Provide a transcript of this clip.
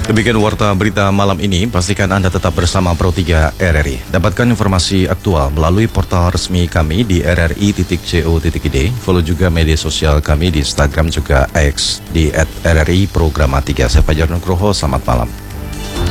Demikian warta berita malam ini. Pastikan Anda tetap bersama Pro 3 RRI. Dapatkan informasi aktual melalui portal resmi kami di rri.co.id. Follow juga media sosial kami di Instagram juga X di @RRI Programa 3. Saya Fajar Nugroho, selamat malam.